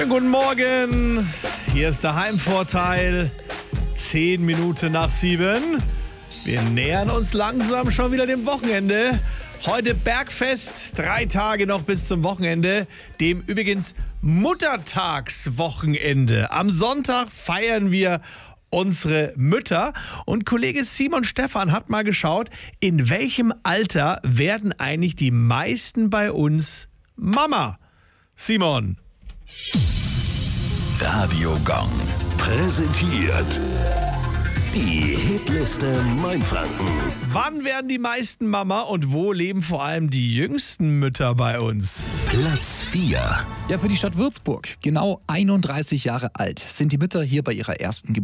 Guten Morgen, hier ist der Heimvorteil, 10 Minuten nach 7. Wir nähern uns langsam schon wieder dem Wochenende. Heute Bergfest, 3 Tage noch bis zum Wochenende, dem übrigens Muttertagswochenende. Am Sonntag feiern wir unsere Mütter und Kollege Simon Stephan hat mal geschaut, in welchem Alter werden eigentlich die meisten bei uns Mama? Simon. Radio Gong präsentiert die Hitliste Mainfranken. Wann werden die meisten Mama und wo leben vor allem die jüngsten Mütter bei uns? Platz 4. Ja, für die Stadt Würzburg, genau 31 Jahre alt, sind die Mütter hier bei ihrer ersten Geburt.